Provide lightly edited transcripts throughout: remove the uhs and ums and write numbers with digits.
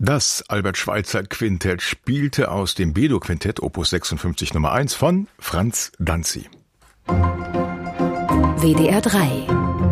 Das Albert-Schweitzer-Quintett spielte aus dem Bedo-Quintett Opus 56 Nummer 1 von Franz Danzi. WDR 3.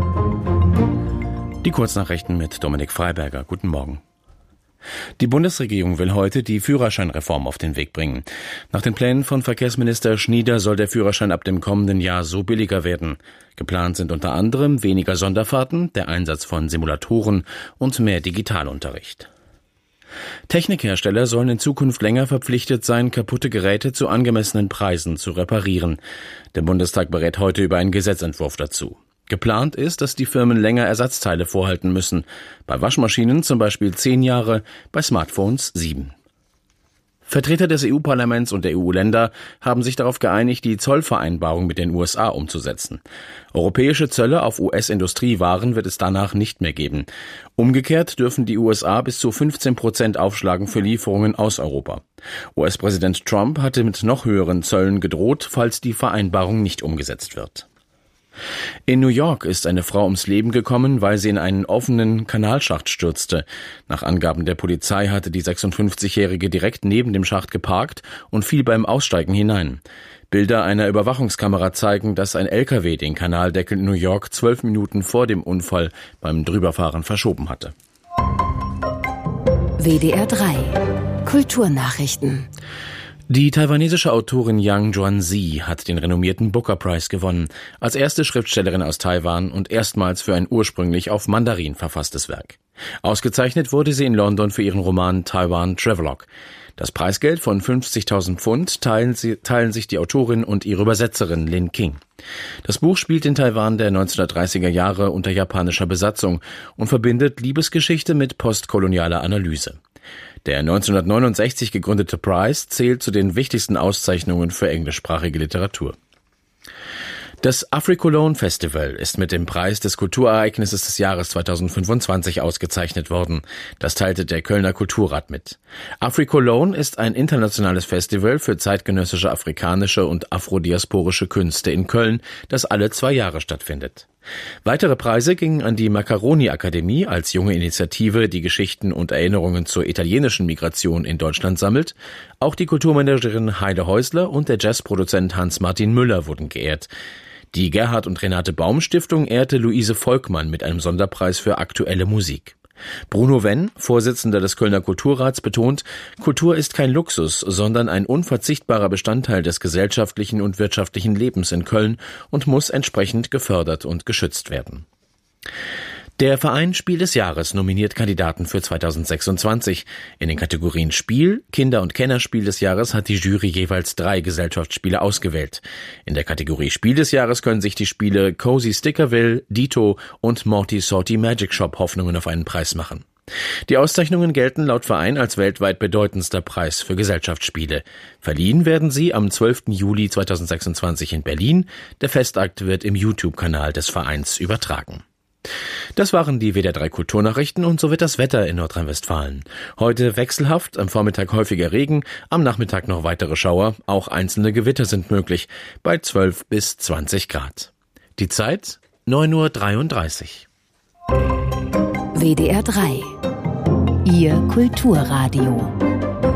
Die Kurznachrichten mit Dominik Freiberger. Guten Morgen. Die Bundesregierung will heute die Führerscheinreform auf den Weg bringen. Nach den Plänen von Verkehrsminister Schnieder soll der Führerschein ab dem kommenden Jahr so billiger werden. Geplant sind unter anderem weniger Sonderfahrten, der Einsatz von Simulatoren und mehr Digitalunterricht. Technikhersteller sollen in Zukunft länger verpflichtet sein, kaputte Geräte zu angemessenen Preisen zu reparieren. Der Bundestag berät heute über einen Gesetzentwurf dazu. Geplant ist, dass die Firmen länger Ersatzteile vorhalten müssen. Bei Waschmaschinen zum Beispiel 10 Jahre, bei Smartphones 7. Vertreter des EU-Parlaments und der EU-Länder haben sich darauf geeinigt, die Zollvereinbarung mit den USA umzusetzen. Europäische Zölle auf US-Industriewaren wird es danach nicht mehr geben. Umgekehrt dürfen die USA bis zu 15% aufschlagen für Lieferungen aus Europa. US-Präsident Trump hatte mit noch höheren Zöllen gedroht, falls die Vereinbarung nicht umgesetzt wird. In New York ist eine Frau ums Leben gekommen, weil sie in einen offenen Kanalschacht stürzte. Nach Angaben der Polizei hatte die 56-Jährige direkt neben dem Schacht geparkt und fiel beim Aussteigen hinein. Bilder einer Überwachungskamera zeigen, dass ein LKW den Kanaldeckel in New York 12 Minuten vor dem Unfall beim Drüberfahren verschoben hatte. WDR 3. Kulturnachrichten. Die taiwanesische Autorin Yang Juanzi hat den renommierten Booker Prize gewonnen, als erste Schriftstellerin aus Taiwan und erstmals für ein ursprünglich auf Mandarin verfasstes Werk. Ausgezeichnet wurde sie in London für ihren Roman Taiwan Travelogue. Das Preisgeld von 50.000 Pfund teilen sich die Autorin und ihre Übersetzerin Lin King. Das Buch spielt in Taiwan der 1930er Jahre unter japanischer Besatzung und verbindet Liebesgeschichte mit postkolonialer Analyse. Der 1969 gegründete Prize zählt zu den wichtigsten Auszeichnungen für englischsprachige Literatur. Das Africologne Festival ist mit dem Preis des Kulturereignisses des Jahres 2025 ausgezeichnet worden. Das teilte der Kölner Kulturrat mit. Africologne ist ein internationales Festival für zeitgenössische afrikanische und afrodiasporische Künste in Köln, das alle 2 Jahre stattfindet. Weitere Preise gingen an die Macaroni-Akademie als junge Initiative, die Geschichten und Erinnerungen zur italienischen Migration in Deutschland sammelt. Auch die Kulturmanagerin Heide Häusler und der Jazzproduzent Hans-Martin Müller wurden geehrt. Die Gerhard und Renate Baum Stiftung ehrte Luise Volkmann mit einem Sonderpreis für aktuelle Musik. Bruno Wenn, Vorsitzender des Kölner Kulturrats, betont, Kultur ist kein Luxus, sondern ein unverzichtbarer Bestandteil des gesellschaftlichen und wirtschaftlichen Lebens in Köln und muss entsprechend gefördert und geschützt werden. Der Verein Spiel des Jahres nominiert Kandidaten für 2026. In den Kategorien Spiel, Kinder- und Kennerspiel des Jahres hat die Jury jeweils 3 Gesellschaftsspiele ausgewählt. In der Kategorie Spiel des Jahres können sich die Spiele Cozy Stickerville, Dito und Morty Sorty Magic Shop Hoffnungen auf einen Preis machen. Die Auszeichnungen gelten laut Verein als weltweit bedeutendster Preis für Gesellschaftsspiele. Verliehen werden sie am 12. Juli 2026 in Berlin. Der Festakt wird im YouTube-Kanal des Vereins übertragen. Das waren die WDR 3 Kulturnachrichten und so wird das Wetter in Nordrhein-Westfalen. Heute wechselhaft, am Vormittag häufiger Regen, am Nachmittag noch weitere Schauer, auch einzelne Gewitter sind möglich, bei 12 bis 20 Grad. Die Zeit 9:33 Uhr. WDR 3. Ihr Kulturradio.